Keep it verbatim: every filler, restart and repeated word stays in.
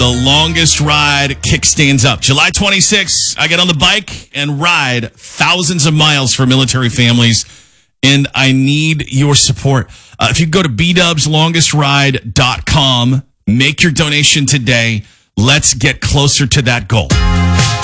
The longest ride kickstands up. July twenty-sixth, I get on the bike and ride thousands of miles for military families, and I need your support. Uh, if you go to b dubs longest ride dot com, make your donation today. Let's get closer to that goal.